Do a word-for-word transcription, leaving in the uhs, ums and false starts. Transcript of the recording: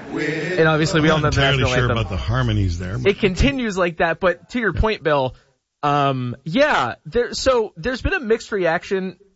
And obviously we all know the entirely national sure anthem. about the harmonies there. But. It continues like that, but to your point, Bill, um, yeah, there, so there's been a mixed reaction